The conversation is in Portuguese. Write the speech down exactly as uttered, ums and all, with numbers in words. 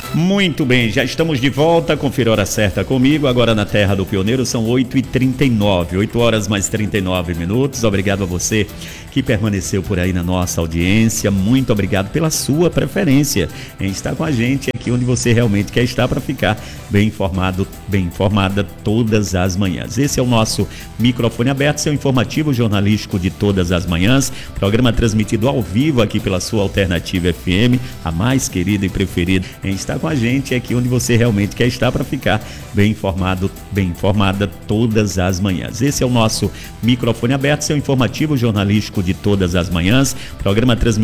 Muito bem, já estamos de volta, confira a hora certa comigo, agora na Terra do Pioneiro são oito e trinta e nove, oito horas mais trinta e nove minutos. Obrigado a você que permaneceu por aí na nossa audiência, muito obrigado pela sua preferência em estar com a gente aqui onde você realmente quer estar para ficar bem informado, bem informada todas as manhãs. Esse é o nosso microfone aberto, seu informativo jornalístico de todas as manhãs, programa transmitido ao vivo aqui pela sua Alternativa F M, a mais querida e preferida em estar com a gente aqui onde você realmente quer estar para ficar bem informado, bem informada todas as manhãs. Esse é o nosso microfone aberto, seu informativo jornalístico de todas as manhãs, programa transmitido